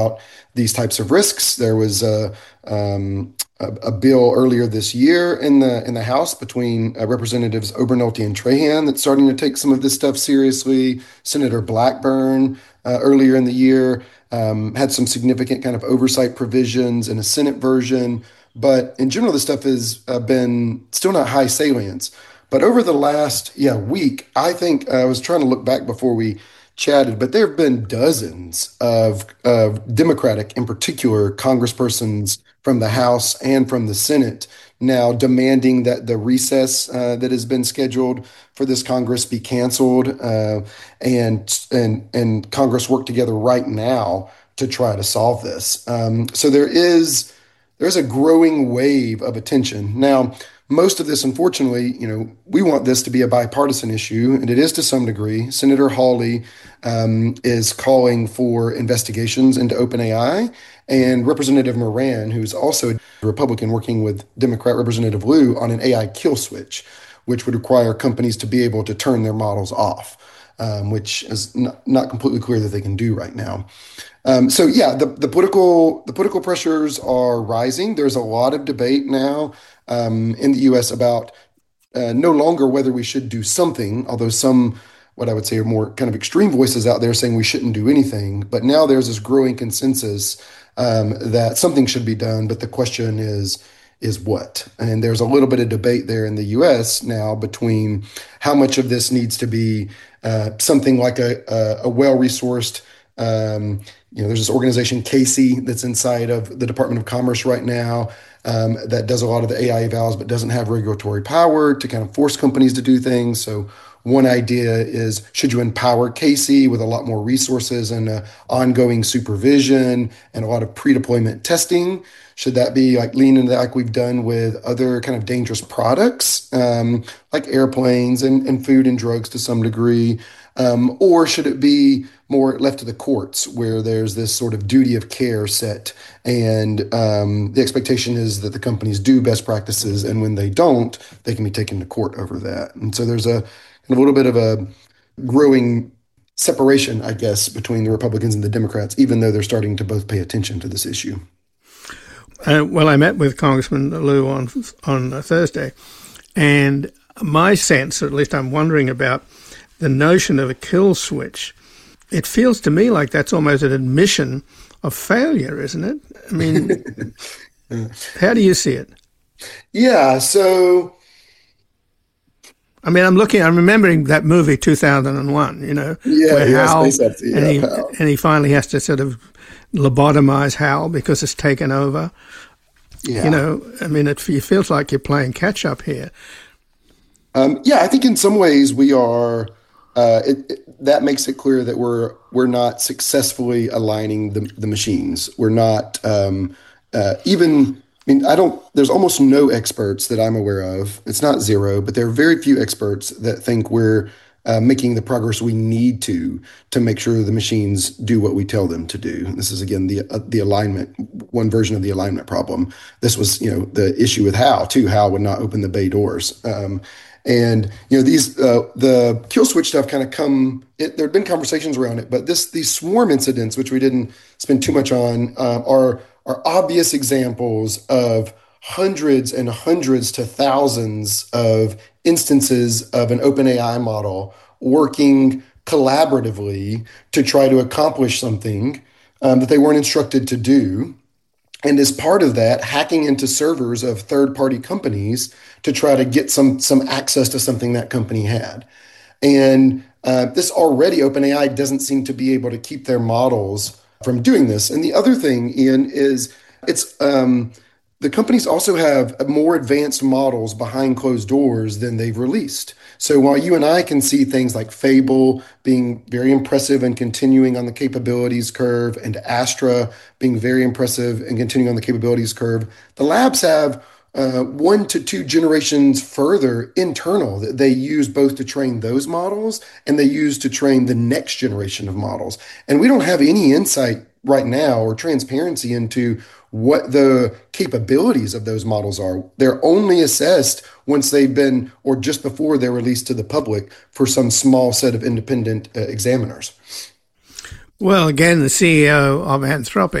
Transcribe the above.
these types of risks. There was a bill earlier this year in the House between Representatives Obernolte and Trahan that's starting to take some of this stuff seriously. Senator Blackburn earlier in the year had some significant kind of oversight provisions in a Senate version. But in general, this stuff has been still not high salience. But over the last week, I think I was trying to look back before we chatted, but there have been dozens of Democratic, in particular, congresspersons from the House and from the Senate now demanding that the recess that has been scheduled for this Congress be canceled, and Congress work together right now to try to solve this. So there's a growing wave of attention now. Most of this, unfortunately, we want this to be a bipartisan issue, and it is to some degree. Senator Hawley is calling for investigations into OpenAI, and Representative Moran, who's also a Republican working with Democrat Representative Lieu on an AI kill switch, which would require companies to be able to turn their models off, which is not completely clear that they can do right now. The political pressures are rising. There's a lot of debate now in the U.S. about no longer whether we should do something, although some, what I would say, are more kind of extreme voices out there saying we shouldn't do anything. But now there's this growing consensus that something should be done, but the question is what? And there's a little bit of debate there in the U.S. now between how much of this needs to be something like a well-resourced. There's this organization, Casey, that's inside of the Department of Commerce right now that does a lot of the AI evals, but doesn't have regulatory power to kind of force companies to do things. So one idea is, should you empower Casey with a lot more resources and ongoing supervision and a lot of pre-deployment testing? Should that be like lean into that like we've done with other kind of dangerous products, like airplanes and food and drugs to some degree? Or should it be more left to the courts where there's this sort of duty of care set and the expectation is that the companies do best practices, and when they don't, they can be taken to court over that. And so there's a little bit of a growing separation, I guess, between the Republicans and the Democrats, even though they're starting to both pay attention to this issue. Well, I met with Congressman Lieu on Thursday, and my sense, or at least I'm wondering about, the notion of a kill switch, it feels to me like that's almost an admission of failure, isn't it? I mean, how do you see it? Yeah, so... I mean, I'm remembering that movie 2001, where Hal, and he finally has to sort of lobotomize Hal because it's taken over. Yeah. I mean, it feels like you're playing catch up here. I think in some ways we are. That makes it clear that we're not successfully aligning the machines. We're not even. I mean, there's almost no experts that I'm aware of. It's not zero, but there are very few experts that think we're making the progress we need to make sure the machines do what we tell them to do. This is, again, the alignment, one version of the alignment problem. This was, the issue with Hal, too. Hal would not open the bay doors. These the kill switch stuff kind of there have been conversations around it, but these swarm incidents, which we didn't spend too much on, are obvious examples of hundreds and hundreds to thousands of instances of an OpenAI model working collaboratively to try to accomplish something that they weren't instructed to do. And as part of that, hacking into servers of third-party companies to try to get some access to something that company had. And this already, OpenAI doesn't seem to be able to keep their models from doing this. And the other thing, Ian, is the companies also have more advanced models behind closed doors than they've released. So while you and I can see things like Fable being very impressive and continuing on the capabilities curve, and Astra being very impressive and continuing on the capabilities curve, the labs have 1 to 2 generations further internal that they use both to train those models and they use to train the next generation of models. And we don't have any insight right now or transparency into what the capabilities of those models are. They're only assessed once they've been, or just before they're released to the public for some small set of independent examiners. Well, again, the CEO of Anthropic